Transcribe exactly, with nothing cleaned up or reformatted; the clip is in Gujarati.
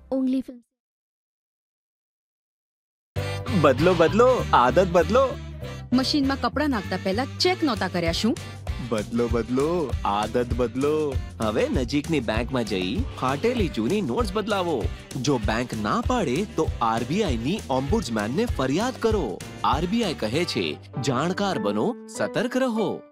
Only film. બદલો બદલો આદત બદલો. મશીનમાં કપડાં નાખતા પહેલા ચેક નહોતા કર્યા શું? બદલો બદલો આદત બદલો. હવે નજીકની બેંકમાં જઈ ફાટેલી જૂની નોટ્સ બદલાવો. જો બેંક ના પાડે તો આરબીઆઈ ની ઓમ્બુડ્સમેનને ફરિયાદ કરો. આરબીઆઈ કહે છે, જાણકાર બનો, સતર્ક રહો.